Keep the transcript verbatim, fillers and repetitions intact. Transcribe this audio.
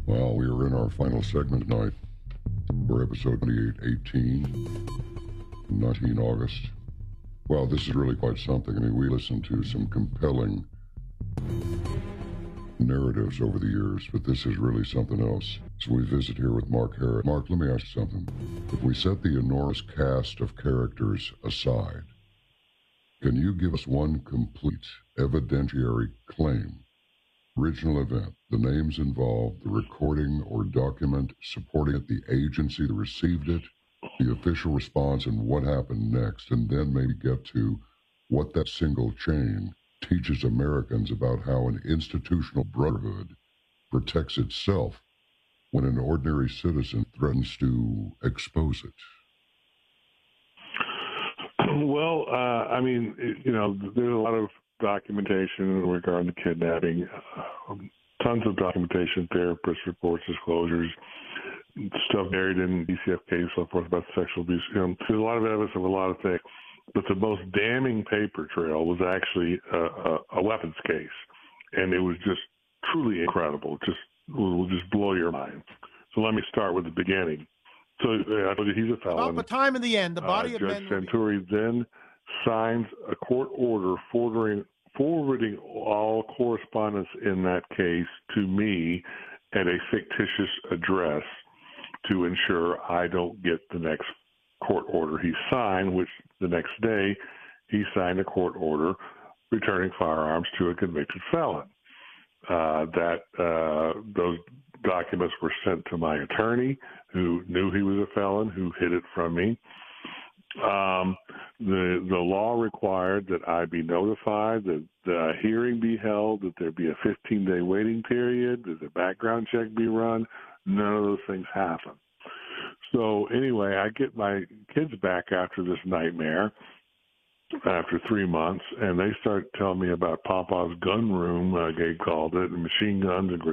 Well, we are in our final segment tonight for episode twenty-eight eighteen, nineteen August. Well, this is really quite something. I mean, we listened to some compelling narratives over the years, but this is really something else. So we visit here with Mark Harris. Mark, let me ask you something. If we set the enormous cast of characters aside, can you give us one complete evidentiary claim? Original event, the names involved, the recording or document supporting it, the agency that received it, the official response, and what happened next, and then maybe get to what that single chain teaches Americans about how an institutional brotherhood protects itself when an ordinary citizen threatens to expose it. Well, uh, I mean, you know, there's a lot of documentation regarding the kidnapping, um, tons of documentation, therapist reports, disclosures, stuff buried in D C F K and so forth about sexual abuse. You know, there's a lot of evidence of a lot of things. But the most damning paper trail was actually a, a, a weapons case. And it was just truly incredible. Just will just blow your mind. So let me start with the beginning. So uh, I told you he's a felon. About the time in the end, the body uh, of Judge men. Santuri then signs a court order forwarding, forwarding all correspondence in that case to me at a fictitious address to ensure I don't get the next court order he signed, which the next day he signed a court order returning firearms to a convicted felon. Uh, that uh, those documents were sent to my attorney, who knew he was a felon, who hid it from me. Um, the the law required that I be notified, that the hearing be held, that there be a fifteen-day waiting period, that the background check be run. None of those things happen. So anyway, I get my kids back after this nightmare, after three months, and they start telling me about Papa's gun room, uh, Gabe called it, and machine guns and